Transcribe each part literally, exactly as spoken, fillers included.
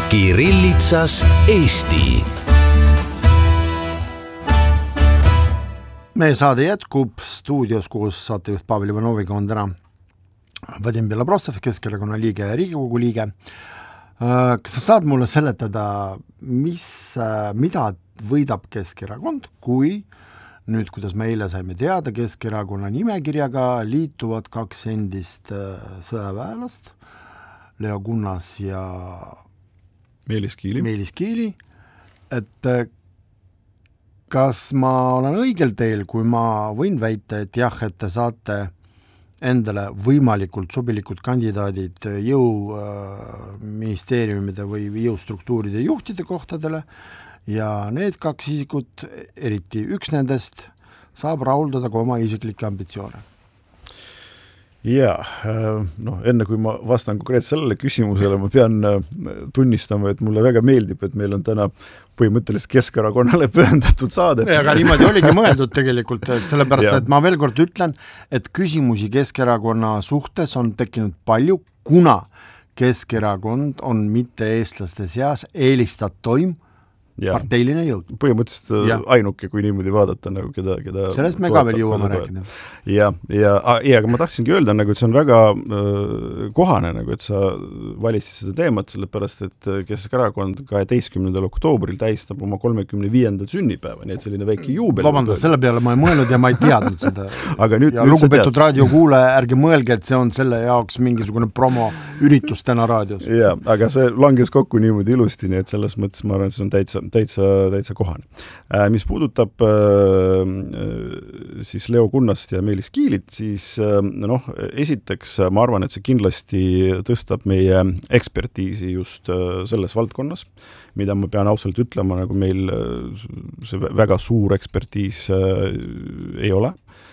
Kirillitsas Eesti. Meie saade jätkub stuudios, kus saatejuht Pavel Ivanoviga on täna Vadim Belobrovtsev, Keskerakonna liige ja Riigikogu liige. Kas sa saad mulle seletada, mis, mida võidab Keskerakond, kui nüüd, kuidas me eile saime teada, Keskerakonna nimekirjaga liituvad kaks endist sõjaväelast, Leo Kunnas ja Meelis Kiili. Meelis Kiili, et kas ma olen õigel teel, kui ma võin väita, et jah, et te saate endale võimalikult sobilikud kandidaadid jõuministeeriumide või jõustruktuuride juhtide kohtadele ja need kaks isikut, eriti üks nendest, saab rahuldada ka oma isiklikke ambitsioone? Jaa, noh, enne kui ma vastan konkreetselt sellele küsimusele, ma pean tunnistama, et mulle väga meeldib, et meil on täna põhimõtteliselt Keskerakonnale pühendatud saade. Ja, aga niimoodi oligi mõeldud tegelikult, et sellepärast, et ma veel kord ütlen, et küsimusi Keskerakonna suhtes on tekkinud palju, kuna Keskerakond on mitte eestlaste seas eelistatoim ja. Parteiline jõud. Põhimõtteliselt ja. Ainuke, kui niimoodi vaadata, nagu keda, keda sellest me ka veel jõuame rääkida. Ja, ja, ja, aga ma tahtsingi öelda, nagu, et see on väga äh, kohane, nagu, et sa valisid seda teemat, sellepärast, et Keskerakond kaheteistkümnendal oktoobril tähistab oma kolmekümne viienda sünnipäeva, nii et selline väike juubel. Vabandust, selle peale ma ei mõelnud ja ma ei teadnud seda. Aga nüüd, ja nüüd lugupeetud raadiokuule, ärge mõelge, et see on selle jaoks mingisugune promo üritus täna raadios. Ja, aga see langes kokku niimoodi ilusti, nii et selles mõttes ma arvan, et see on täitsa täitsa, täitsa kohane. Äh, mis puudutab äh, siis Leo Kunnast ja Meelis Kiilit, siis äh, noh, esiteks ma arvan, et see kindlasti tõstab meie ekspertiisi just äh, selles valdkonnas, mida ma pean ausalt ütlema, nagu meil äh, see väga suur ekspertiis äh, ei ole.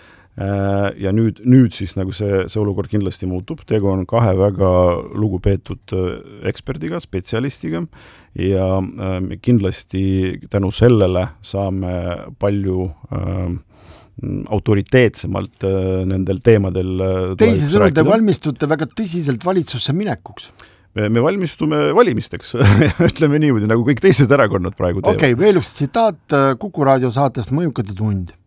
Ja nüüd, nüüd siis nagu see, see olukord kindlasti muutub, tegu on kahe väga lugupeetud eksperdiga, spetsialistiga ja kindlasti tänu sellele saame palju äh, autoriteetsemalt äh, nendel teemadel teisi sõnul te valmistute väga tõsiselt valitsusse minekuks? Me, me valmistume valimisteks, ütleme niimoodi, nagu kõik teised erakonnad praegu teevad. Okei, okay, veel üks tsitaat Kuku raadio saatest Mõjukate tund.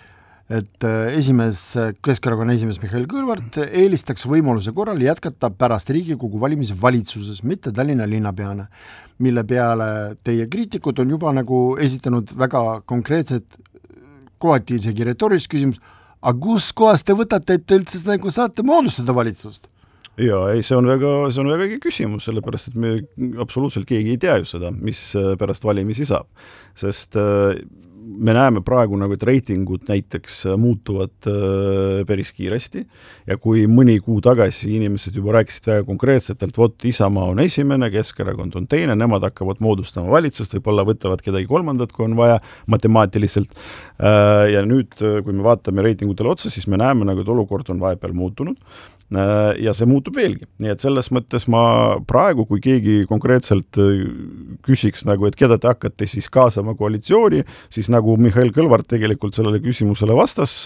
Et esimees, Keskerakonna esimees Mihhail Kõlvart eelistaks võimaluse korral jätkata pärast Riigikogu valimise valitsuses, mitte Tallinna linnapeana, mille peale teie kriitikud on juba nagu esitanud väga konkreetset kohati isegi retoorilist küsimus, aga kus kohas te võtate, et te üldse nagu saate moodustada valitsust? Jaa, ei, see on väga, see on väga küsimus, sellepärast, et me absoluutselt keegi ei tea ju seda, mis pärast valimisi saab, sest me näeme praegu nagu, et reitingud näiteks muutuvad päris kiiresti ja kui mõni kuu tagasi inimesed juba rääkisid väga konkreetselt, et vot Isamaa on esimene, Keskerakond on teine, nemad hakkavad moodustama valitsust, võib-olla võtavad kedagi kolmandat, kui on vaja matemaatiliselt. Ja nüüd, kui me vaatame reitingutele otsa, siis me näeme, nagu, et olukord on vahepeal muutunud ja see muutub veelgi. Nii et selles mõttes ma praegu, kui keegi konkreetselt küsiks, nagu, et keda te hakkate siis kaasama koalitsiooni, siis nagu Mihhail Kõlvart tegelikult sellele küsimusele vastas,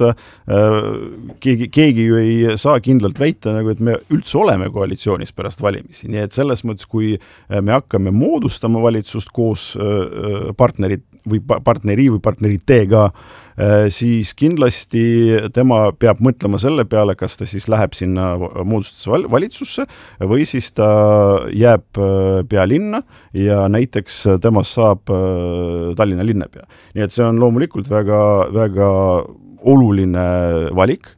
keegi, keegi ju ei saa kindlalt väita, nagu, et me üldse oleme koalitsioonis pärast valimisi. Nii et selles mõttes, kui me hakkame moodustama valitsust koos partnerid või partneri või partneriteega, siis kindlasti tema peab mõtlema selle peale, kas ta siis läheb sinna moodustuse valitsusse või siis ta jääb pealinna ja näiteks temast saab Tallinna linnapea. Nii et see on loomulikult väga, väga oluline valik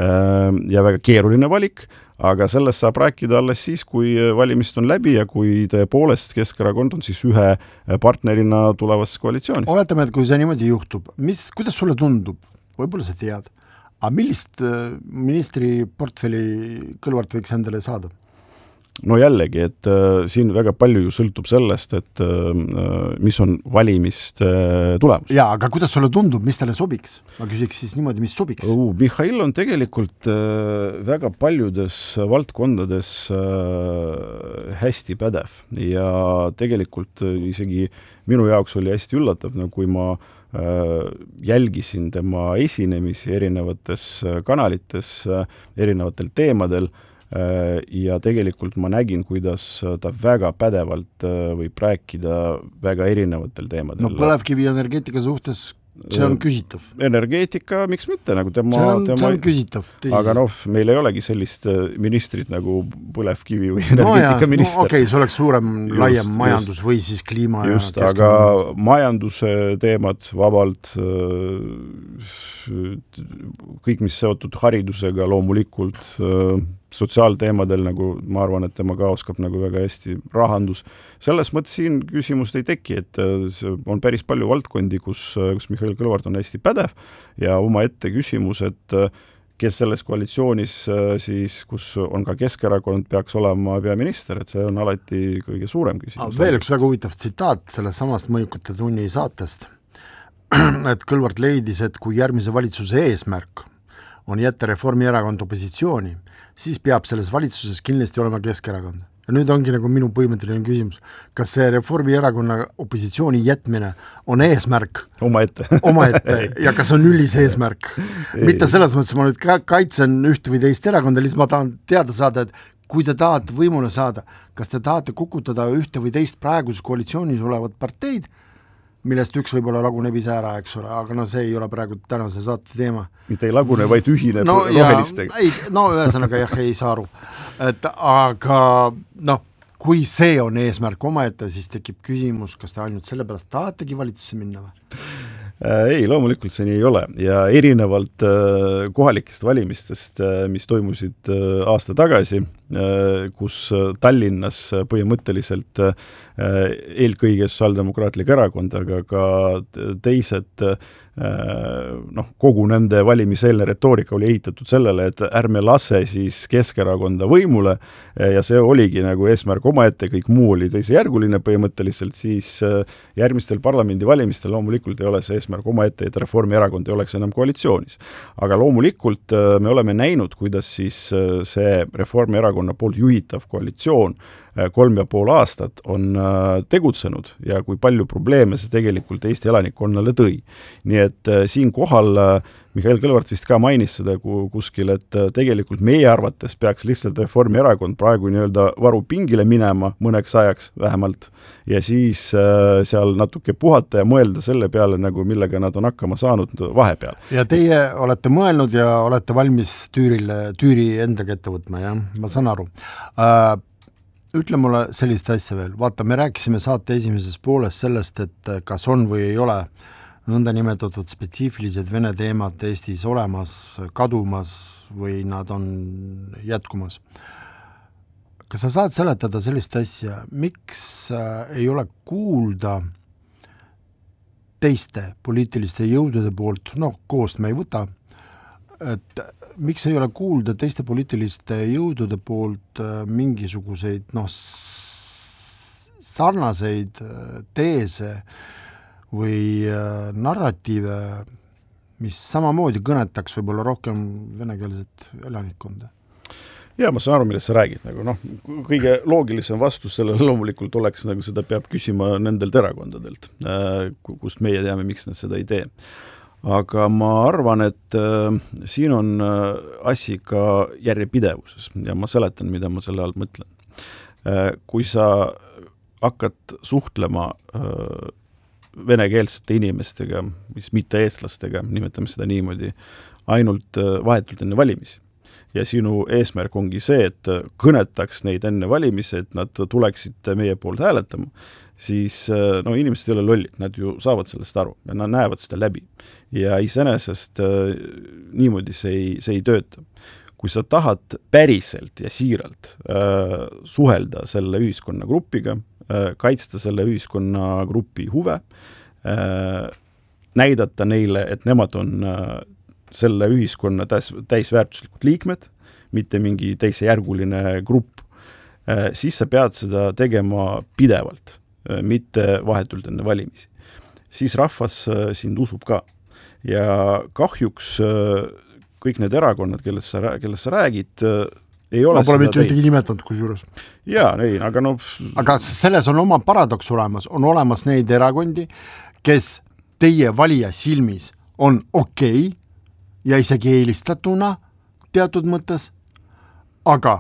ja väga keeruline valik, aga sellest saab rääkida alles siis, kui valimist on läbi ja kui tõepoolest Keskerakond on siis ühe partnerina tulevas koalitsioonis. Oletame, et kui see niimoodi juhtub, mis, kuidas sulle tundub? Võib-olla sa tead. Aga millist ministri portfeli Kõlvart võiks endale saada? No jällegi, et äh, siin väga palju ju sõltub sellest, et äh, mis on valimist äh, tulemus. Jaa, aga kuidas sulle tundub, mis talle sobiks? Ma küsiks siis niimoodi, mis sobiks. Uh, Mihhail on tegelikult äh, väga paljudes valdkondades äh, hästi pädev ja tegelikult äh, isegi minu jaoks oli hästi üllatav, no, kui ma äh, jälgisin tema esinemisi erinevates kanalites, äh, erinevatel teemadel, ja tegelikult ma nägin, kuidas ta väga pädevalt võib rääkida väga erinevatel teemadel. No põlevkivi energeetika suhtes see on küsitav. Energeetika, miks mitte? Nagu tema, see, on, tema... see on küsitav. Tõsi. Aga noh, meil ei olegi sellist ministrit nagu põlevkivi või energeetika no minister. No okei, okay, see oleks suurem, just, laiem majandus just, või siis kliima. Just, ja aga majanduse teemad vabalt, kõik, mis seotud haridusega loomulikult, sotsiaalteemadel, nagu ma arvan, et tema ka oskab nagu väga hästi rahandus. Selles mõttes siin küsimust ei teki, et on päris palju valdkondi, kus, kus Mihhail Kõlvart on hästi pädev ja oma ette küsimus, et kes selles koalitsioonis siis, kus on ka Keskerakond, peaks olema peaminister, et see on alati kõige suurem küsimus. Veel üks väga huvitav tsitaat sellest samast Mõjukate tunni saatest, et Kõlvart leidis, et kui järgmise valitsuse eesmärk on jätta Reformierakond opositsiooni, siis peab selles valitsuses kindlasti olema Keskerakond. Ja nüüd ongi nagu minu põhimõtteline küsimus. Kas see Reformierakonna opositsiooni jätmine on eesmärk? Oma ette. Oma ette. Ja kas on ülis eesmärk? Mitte selles mõttes, ma nüüd kaitsen ühte või teist erakonda, lihtsalt ma tahan teada saada, et kui te tahate võimule saada, kas te tahate kukutada ühte või teist praeguses koalitsioonis olevat parteid, millest üks võib-olla laguneb ise ära, eks ole, aga no see ei ole praegu tänase saate teema. Mitte ei lagune, vaid ühine no, rohelistega. Ei, no ühesõnaga jah, ei saa aru. Et, aga noh, kui see on eesmärk omaette, siis tekib küsimus, kas te ainult selle pärast tahategi valitsusse minna või? Ei, loomulikult see nii ei ole ja erinevalt äh, kohalikest valimistest, äh, mis toimusid äh, aasta tagasi, äh, kus Tallinnas põhimõtteliselt äh, eelkõige sotsiaaldemokraatlik erakond, aga ka teised äh, noh, kogu nende valimiseelne retoorika oli ehitatud sellele, et ärme lase siis Keskerakonda võimule ja see oligi nagu eesmärk omaette, kõik muu oli teisejärguline põhimõtteliselt, siis äh, järgmistel parlamendi valimistel loomulikult ei ole see eesmärk omaette, et Reformierakond ei oleks enam koalitsioonis. Aga loomulikult me oleme näinud, kuidas siis see Reformierakonna poolt juhitav koalitsioon kolm ja pool aastat on tegutsenud ja kui palju probleeme see tegelikult Eesti elanikkonnale tõi. Nii et siin kohal Mihhail Kõlvart vist ka mainis seda kuskil, et tegelikult meie arvates peaks lihtsalt Reformierakond praegu nii-öelda varupingile minema mõneks ajaks vähemalt ja siis seal natuke puhata ja mõelda selle peale, nagu millega nad on hakkama saanud vahepeal. Ja teie olete mõelnud ja olete valmis tüürile, tüüri endaga ette võtma, jah? Ma saan aru. Äh, ütle mulle sellist asja veel. Vaata, me rääkisime saate esimeses pooles sellest, et kas on või ei ole nõnda nimetatud spetsiifilised vene teemad Eestis olemas, kadumas või nad on jätkumas. Kas sa saad seletada sellist asja, miks ei ole kuulda teiste poliitiliste jõudude poolt, noh, koost me ei võta, et miks ei ole kuulda teiste poliitiliste jõudude poolt mingisuguseid, noh, sarnaseid teese või narratiive, mis samamoodi kõnetaks võib-olla rohkem venekeelset elanikkonda? Ja ma saan aru, millest sa räägid. Nagu, noh, kõige loogilisem vastus sellele loomulikult oleks, nagu seda peab küsima nendelt erakondadelt, kust meie teame, miks nad seda ei tee. Aga ma arvan, et äh, siin on äh, asi ka järjepidevuses ja ma seletan, mida ma selle all mõtlen. Äh, kui sa hakkad suhtlema äh, venekeelsete inimestega, mis mitte eestlastega, nimetame seda niimoodi, ainult vahetult enne valimisi. Ja sinu eesmärk ongi see, et kõnetaks neid enne valimisi, et nad tuleksid meie poolt hääletama, siis no, inimesed ei ole lollid, nad ju saavad sellest aru ja nad näevad seda läbi. Ja iseenesest niimoodi see ei, see ei tööta. Kui sa tahad päriselt ja siiralt äh, suhelda selle ühiskonnagrupiga, kaitsta selle ühiskonnagrupi huve, näidata neile, et nemad on selle ühiskonna täis, täisväärtuslikud liikmed, mitte mingi teisejärguline grupp, siis sa pead seda tegema pidevalt, mitte vahetult enne valimisi. Siis rahvas sind usub ka. Ja kahjuks kõik need erakonnad, kellest sa, kellest sa räägid, ei ole ma pole mitte ühtegi nimetanud kusjuures. Jaa, ei, aga no... Aga selles on oma paradoks olemas. On olemas neid erakondi, kes teie valija silmis on okei ja isegi eelistatuna teatud mõttes, aga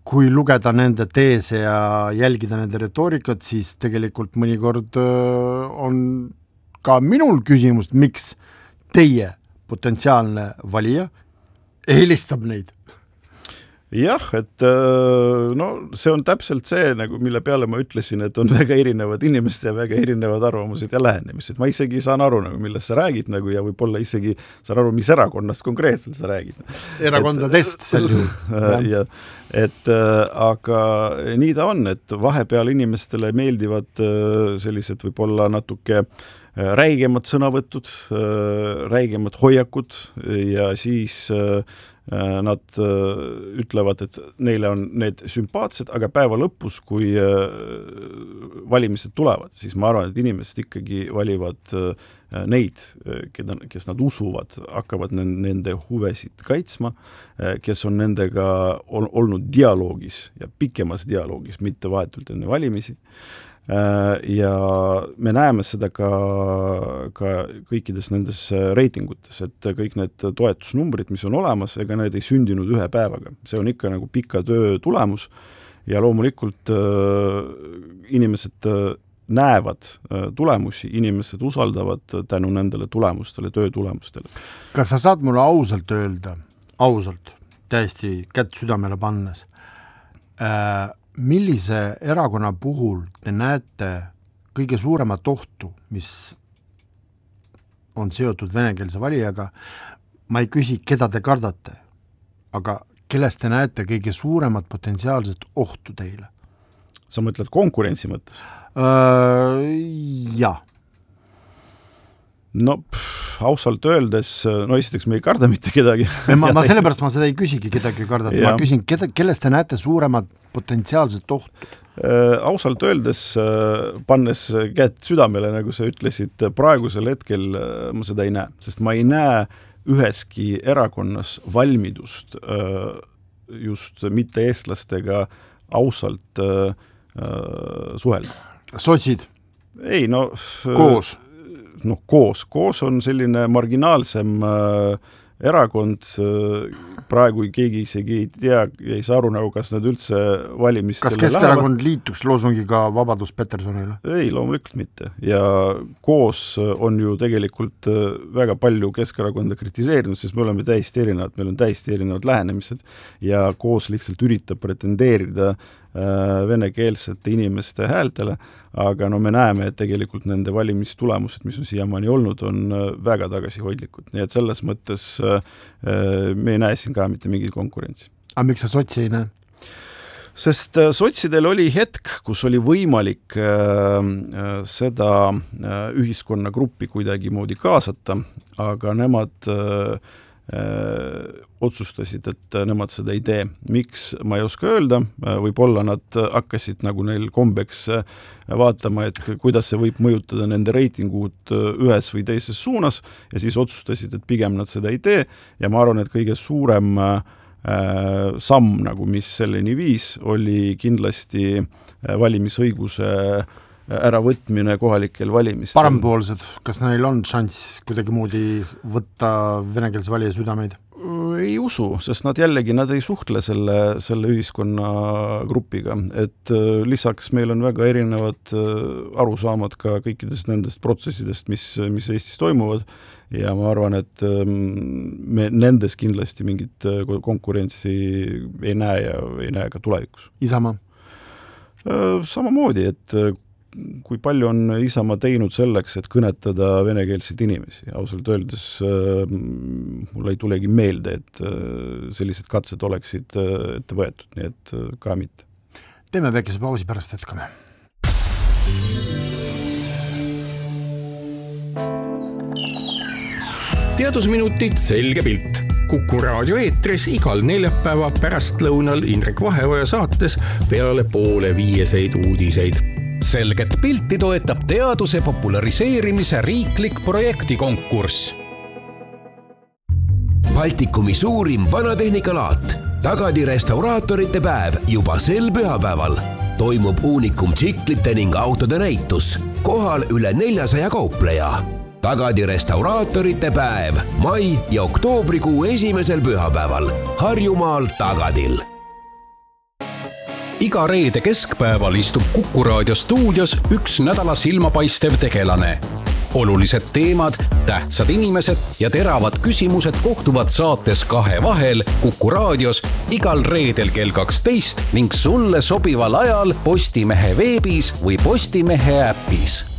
kui lugeda nende teese ja jälgida nende retoorikat, siis tegelikult mõnikord on ka minul küsimus, miks teie potentsiaalne valija eelistab neid. Jah, et no see on täpselt see, nagu mille peale ma ütlesin, et on väga erinevad inimesed ja väga erinevad arvamused ja lähenemised. Ma isegi saan aru, nagu, millest sa räägid nagu, ja võib-olla isegi saan aru, mis erakonnast konkreetselt sa räägid. Erakondadest sel juhul. Ja, et aga nii ta on, et vahepeal inimestele meeldivad sellised võib-olla natuke räigemad sõnavõtud, räigemad hoiakud ja siis nad ütlevad, et neile on need sümpaatsed, aga päeva lõpus, kui valimised tulevad, siis ma arvan, et inimesed ikkagi valivad neid, keda, kes nad usuvad, hakkavad nende huvesid kaitsma, kes on nendega ol, olnud dialoogis ja pikemas dialoogis, mitte vahetult enne valimisi. Ja me näeme seda ka, ka kõikides nendes reitingutes, et kõik need toetusnumbrid, mis on olemas, ega need ei sündinud ühe päevaga. See on ikka nagu pika töö tulemus ja loomulikult äh, inimesed äh, näevad äh, tulemusi, inimesed usaldavad tänu nendele tulemustele, töö tulemustele. Kas sa saad mulle ausalt öelda, ausalt, täiesti kätt südamele pannes, äh, millise erakonna puhul te näete kõige suuremat ohtu, mis on seotud venekeelse valijaga? Ma ei küsi, keda te kardate, aga kellest te näete kõige suuremat potentsiaalset ohtu teile? Sa mõtled konkurentsi mõttes? Uh, jah. No pff, ausalt öeldes, no esiteks me ei karda mitte kedagi. ma, ma sellepärast ma seda ei küsigi kedagi kardata, ma küsin, keda, kellest te näete suuremat potentsiaalset ohtu? Äh, ausalt öeldes, äh, pannes kätt südamele, nagu sa ütlesid, praegusel hetkel äh, ma seda ei näe, sest ma ei näe üheski erakonnas valmidust äh, just mitte eestlastega ausalt äh, äh, suhelda. Sotsid? Ei, no... Koos? noh, koos. Koos on selline marginaalsem äh, erakond, äh, praegu keegi isegi ei tea, ei saa aru nagu, kas nad üldse valimistele kas Keskerakond liituks loosungiga Vabadus Petersonile? Ei, loomulikult mitte. Ja koos on ju tegelikult väga palju Keskerakonda kritiseerinud, sest me oleme täiesti erinevad, meil on täiesti erinevad lähenemised ja koos lihtsalt üritab pretendeerida venekeelsete inimeste häältele, aga no me näeme, et tegelikult nende valimistulemused, mis on siiamaani olnud, on väga tagasihoidlikud. Nii et selles mõttes me ei näe siin ka mitte mingit konkurentsi. Aga miks sa sotsi ei näe? Sest sotsidel oli hetk, kus oli võimalik äh, seda äh, ühiskonnagruppi kuidagi moodi kaasata, aga nemad äh, äh, otsustasid, et nemad seda ei tee. Miks, ma ei oska öelda, võib-olla nad hakkasid nagu neil kombeks vaatama, et kuidas see võib mõjutada nende reitingut ühes või teises suunas ja siis otsustasid, et pigem nad seda ei tee ja ma arvan, et kõige suurem äh, samm, nagu mis selleni viis, oli kindlasti valimisõiguse äravõtmine kohalikel valimistel. Parempoolsed, kas neil on šanss kuidagi moodi võtta venekeelse valija südameid? Ei usu, sest nad jällegi, nad ei suhtle selle, selle ühiskonnagrupiga, et lisaks meil on väga erinevad arusaamad ka kõikidest nendest protsessidest, mis, mis Eestis toimuvad ja ma arvan, et me nendes kindlasti mingit konkurentsi ei näe ja ei näe ka tulevikus. Isamaa? Samamoodi, et kui palju on Isamaa teinud selleks, et kõnetada venekeelseid inimesi. Ausalt öeldes mul ei tulegi meelde, et sellised katsed oleksid ette võetud, nii et ka mitte. Teeme väikese pausi, pärast jätkame. Teadusminutid selge pilt. Kuku raadio eetris igal neljapäeva pärastlõunal Indrek Vaheoja saates peale poole viieseid uudiseid. Selget pilti toetab teaduse populariseerimise riiklik projektikonkurss. Baltikumi suurim vanatehnikalaat, Tagadi restauraatorite päev juba sel pühapäeval. Toimub uunikum tsiklite ning autode näitus. Kohal üle neljasaja kaupleja. Tagadi restauraatorite päev mai ja oktoobrikuu esimesel pühapäeval Harjumaal Tagadil. iga reede keskpäeval istub Kuku Raadio stuudios üks nädala silmapaistev tegelane. Olulised teemad, tähtsad inimesed ja teravad küsimused kohtuvad saates Kahe vahel Kuku Raadios igal reedel kell kaksteist ning sulle sobival ajal Postimehe veebis või Postimehe äpis.